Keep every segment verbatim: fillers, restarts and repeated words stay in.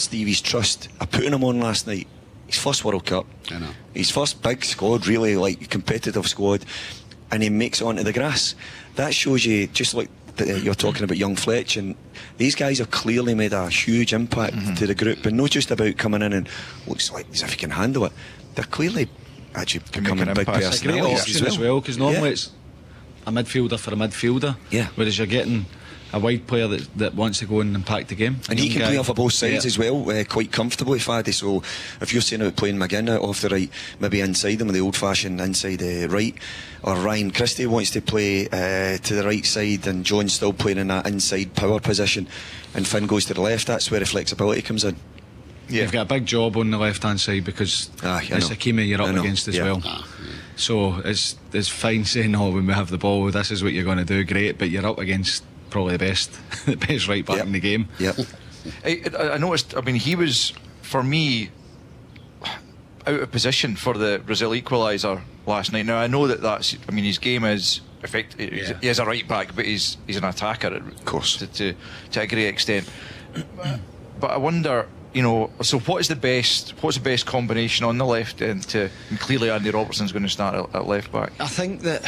Stevie's trust of putting him on last night. His first World Cup, I know. his first big squad, really, like competitive squad, and he makes it onto the grass. That shows you, just like the, you're talking about young Fletch, and these guys have clearly made a huge impact mm-hmm. to the group, and not just about coming in and looks like as if he can handle it. They're clearly actually Can becoming big personalities. It's a great option as well, because normally Yeah. it's a midfielder for a midfielder, Yeah. whereas you're getting a wide player that, that wants to go and impact the game. And he Young can guy. play off of both sides Yeah. as well, uh, quite comfortably, Faddy. So if you're saying about playing McGinn out off the right, maybe inside him with the old-fashioned inside uh, right, or Ryan Christie wants to play uh, to the right side, and John's still playing in that inside power position, and Finn goes to the left, that's where the flexibility comes in. Yeah. You've got a big job on the left hand side, because Ah, I it's know. Hakimi you're I up know. against as Yeah. well. Ah, yeah. So it's it's fine saying, oh, when we have the ball, this is what you're going to do, great, but you're up against probably the best the best right back Yep. in the game. Yep. I, I I noticed, I mean, he was, for me, out of position for the Brazil equaliser last night. Now, I know that that's, I mean, his game is, effect, he's- Yeah. he is a right back, but he's he's an attacker, of course. to, to, to a great extent. But I wonder, you know, so what is the best, what's the best combination on the left end to, and clearly Andy Robertson's going to start at, at left back. I think that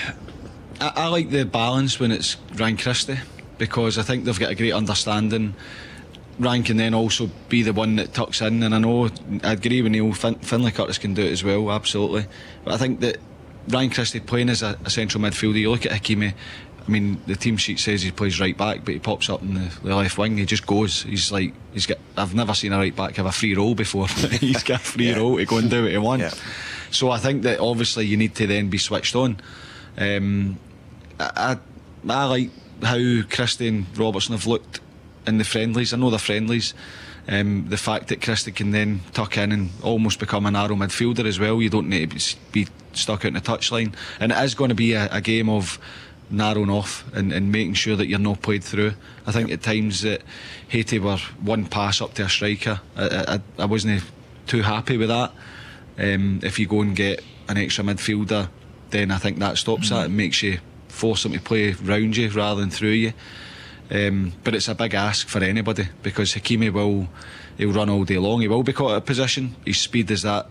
I, I like the balance when it's Ryan Christie, because I think they've got a great understanding. Ryan can then also be the one that tucks in, and I know I agree with Neil, fin- Finlay Curtis can do it as well, absolutely. But I think that Ryan Christie playing as a, a central midfielder, you look at Hakimi, I mean, the team sheet says he plays right back, but he pops up in the, the left wing, he just goes. He's like, he's got, I've never seen a right back have a free roll before. He's got a free Yeah. roll to go and do what he wants. Yeah. So I think that obviously you need to then be switched on. Um, I, I, I like how Christie and Robertson have looked in the friendlies. I know they're friendlies. Um, the fact that Christie can then tuck in and almost become a narrow midfielder as well. You don't need to be stuck out in the touchline. And it is going to be a, a game of narrowing off and, and making sure that you're not played through. I think at times that Haiti were one pass up to a striker. I, I, I wasn't too happy with that. Um, if you go and get an extra midfielder, then I think that stops mm-hmm. that and makes you force them to play round you rather than through you. Um, but it's a big ask for anybody, because Hakimi will he'll run all day long. He will be caught out of position. His speed is that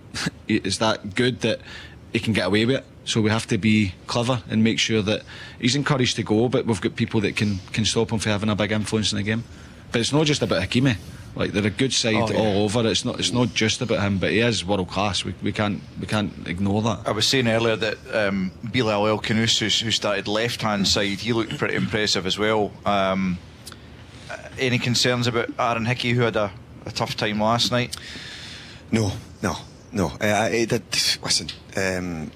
is that good that he can get away with it. So we have to be clever and make sure that he's encouraged to go, but we've got people that can, can stop him from having a big influence in the game. But it's not just about Hakimi. Like, they're a good side Oh, yeah. all over. It's not it's not just about him, but he is world class. We, we can't we can't ignore that. I was saying earlier that um, Bilal El Khanous, who, who started left hand side, he looked pretty impressive as well. Um, uh, any concerns about Aaron Hickey, who had a, a tough time last night? No, no, no. I, I, I did, listen, um,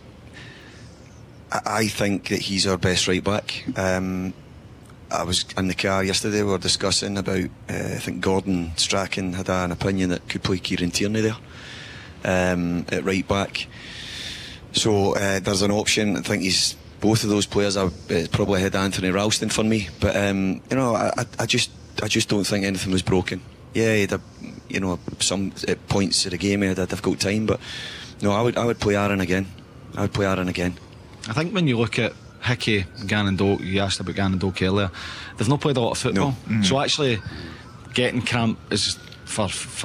I, I think that he's our best right back. Um, I was in the car yesterday, we were discussing about, uh, I think Gordon Strachan had an opinion that could play Kieran Tierney there um, at right back. So uh, there's an option. I think he's both of those players. I uh, probably had Anthony Ralston for me, but um, you know, I, I, I just, I just don't think anything was broken. Yeah, he had a, you know, some at points of the game he had a difficult time, but no, I would, I would play Aaron again. I would play Aaron again. I think when you look at Hickey, Gannon Doak, you asked about Gannon Doak earlier, they've not played a lot of football. No. So actually getting camp is for, for